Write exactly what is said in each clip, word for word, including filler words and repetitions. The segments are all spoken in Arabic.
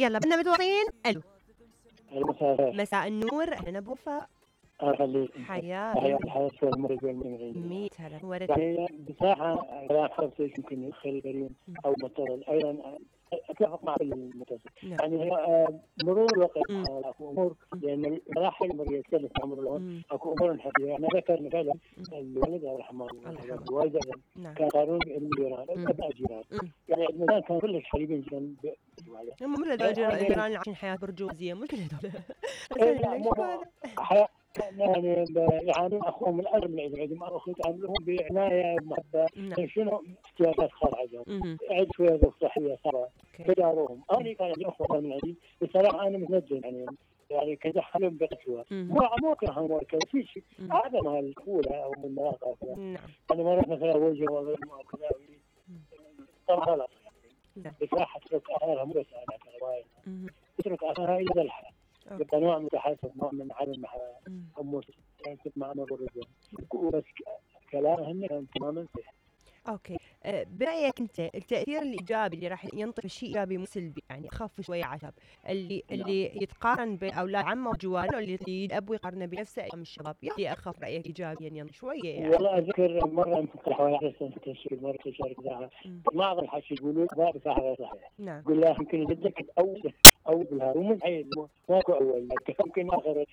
يلا بدنا متواصلين. الو المسافر مساء النور، اهلا ابو وفاء. أخليك حياك حياة الحياة والمرض والمنغي. ميت هلا ورد. يعني بصراحة كلام حضرتك يمكن يخلي كريم أو مضطر أيضا أتفق مع المتصل. نعم. يعني هي آه، مرور الوقت مم. آه، أكو أمور لأن المراحل المرية يختلف مع مرور الوقت. مم. أكو أمور نحكيها. أنا ذكرنا فعلا الوالد الله يرحمه الله يرحمه. الوالد نعم. كان قانون الجيران مم. أبناء الجيران. مم. يعني عندنا كان كلش قريبين جدا بالوالد. هم مو هذول الجيران عايشين حياة برجوزية، مو كل هذول. إيه لا مو حياة يعني يعانون اخوهم الارض من عندهم اخوهم يعاملوهم بعنايه ومحبه. نعم. شنو احتياجات خارجه مهم. عد شويه ظروف صحيه صعبه اوكي. تجاروهم. انا كان عندي اخوه من عندي بصراحه انا متنجم يعني يعني كدخلهم بقسوه مهم. مو مو كرههم ولا كل شيء مم. هذا مال الطفوله او من المواقف. نعم. انا مرات مثلا وجه وغير او كذا طبعا غلط نعم. يعني بصراحه تترك اثرها مو بس انا كروايه مهم. تترك اثرها الى الحياه. أوكي. يبقى نوع من التحسس نوع من عدم مم. أمور كانت مع مرور الزمن بس كلامهم كان تماما صحيح. اوكي. أه برايك انت التاثير الايجابي اللي راح ينطي شيء ايجابي مو سلبي، يعني اخف شويه عتب اللي نعم. اللي يتقارن باولاد عمه وجواره، اللي الاب يقارنه بنفسه ايام الشباب، يعني اخف رايك ايجابيا ينطي شويه يعني. والله اذكر مره يمكن حوالي عشر سنين تشكيل مره تشارك معها معظم الحكي يقولوا لا بصراحه غير صحيح. نعم. يقول لا يمكن جدك اول اول بالها ومن حين ماكو اول يمكن اخر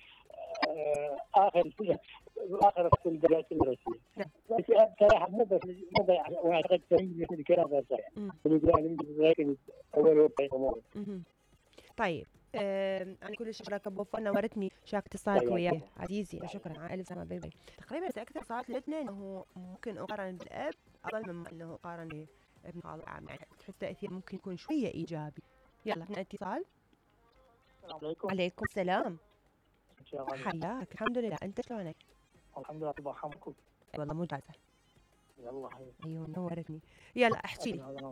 اخر اخر في الدراسه الدراسيه. بس بصراحه مو بس مو بس واعتقد الكلام غير صحيح. يقول انا اول امور. طيب آه، أنا كل شكرك أبو وفاء، نورتني شاك اتصالك وياي عزيزي. شكرا على ألف سلامة. باي باي. تقريبا أكثر صارت لنا أنه ممكن أقارن بالأب أفضل مما أنه أقارن بابن خالي العام، يعني تحس تأثير ممكن يكون شوية إيجابي. يلا عندنا اتصال. السلام عليكم. عليكم السلام. حياك. الحمد لله، أنت شلونك؟ الحمد لله الله يرحمكم. والله مجازة. يلا أيوه نورتني. يلا احكي لي.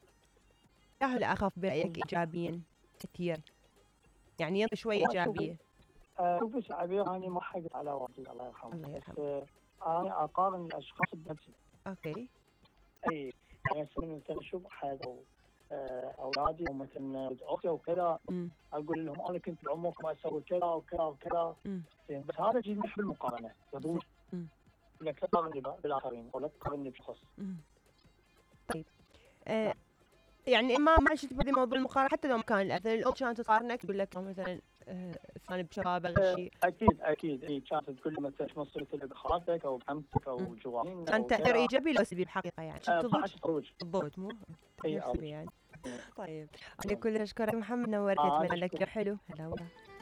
يا هل أخاف برأيك إيجابيا كثير؟ يعني ينطي شوي إيجابية. شوفي شعبي أنا ما حقت على والدي الله يرحمه. الله يرحمه. بس أنا أقارن الأشخاص بنفسي. أوكي. أي يعني مثلا أشوف حد أو أولادي أو مثلا أختي أو كذا أقول لهم أنا كنت بعمركم أسوي كذا وكذا وكذا. زين بس هذا شيء مش بالمقارنة يضوج. إنك تقارن بالآخرين ولا تقارن بشخص. طيب. أه يعني ما ما شفت بدي موضوع المقارنة، حتى لو كان مثلا الأم كانت تقارنك تقول لك مثلا ثاني بشبابه غير شيء. أكيد أكيد إي كانت تقول لي مثلا شو صرت لك بخالتك أو بحمتك أو جوارين. كان تأثير إيجابي لو سلبي بالحقيقة يعني. أه تضوج بالضبط مو أي يعني. طيب أنا كل أشكرك محمد، نورت أتمنى لك يوم حلو. هلا والله.